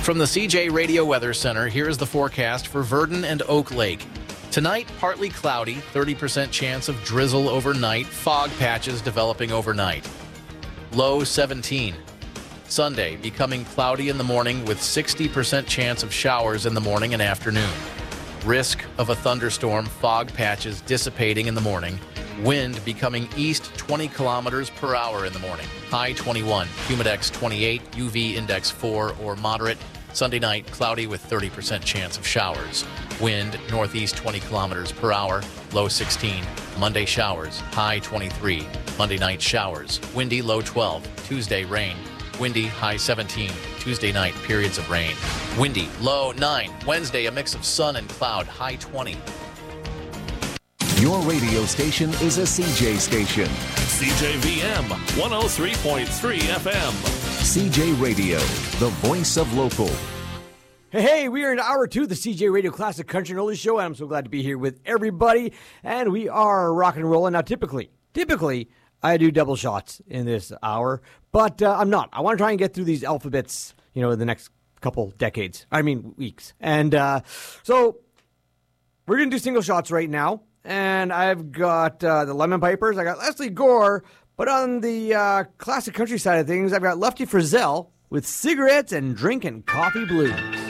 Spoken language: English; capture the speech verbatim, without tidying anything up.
From the C J Radio Weather Center, here is the forecast for Virden and Oak Lake. Tonight, partly cloudy, thirty percent chance of drizzle overnight, fog patches developing overnight. Low seventeen. Sunday, becoming cloudy in the morning with sixty percent chance of showers in the morning and afternoon. Risk of a thunderstorm, fog patches dissipating in the morning. Wind becoming east twenty kilometers per hour in the morning. High twenty-one, humidex twenty-eight, U V index four or moderate. Sunday night, cloudy with thirty percent chance of showers. Wind northeast twenty kilometers per hour, low sixteen. Monday showers, high twenty-three. Monday night showers, windy low twelve. Tuesday rain, windy high seventeen. Tuesday night, periods of rain. Windy, low nine. Wednesday, a mix of sun and cloud, high twenty. Your radio station is a C J station. C J V M one oh three point three F M. C J Radio, the voice of local. Hey, hey, we are in hour two of the C J Radio Classic Country and Oldies Show, and I'm so glad to be here with everybody. And we are rock and rolling. Now, typically, typically, I do double shots in this hour, but uh, I'm not. I want to try and get through these alphabets, you know, in the next couple decades. I mean, weeks. And uh, so we're going to do single shots right now. And I've got uh, the Lemon Pipers. I got Leslie Gore. But on the uh, classic country side of things, I've got Lefty Frizzell with Cigarettes and Drinking Coffee Blues.